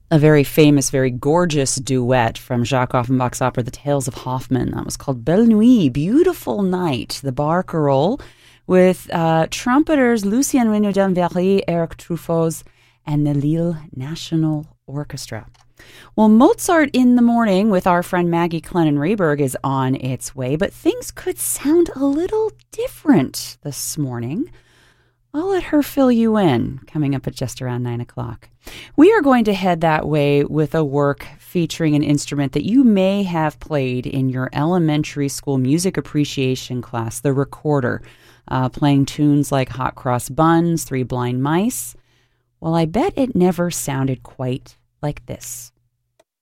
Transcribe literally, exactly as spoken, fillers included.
a very famous, very gorgeous duet from Jacques Offenbach's opera The Tales of Hoffmann. That was called Belle Nuit, Beautiful Night, the barcarolle, with uh, trumpeters Lucien Renaud-Danverie, Eric Truffaz, and the Lille National Orchestra. Well, Mozart in the Morning with our friend Maggie Clennon-Rayberg is on its way, but things could sound a little different this morning. I'll let her fill you in, coming up at just around nine o'clock. We are going to head that way with a work featuring an instrument that you may have played in your elementary school music appreciation class, the recorder, uh, playing tunes like Hot Cross Buns, Three Blind Mice. Well, I bet it never sounded quite like this.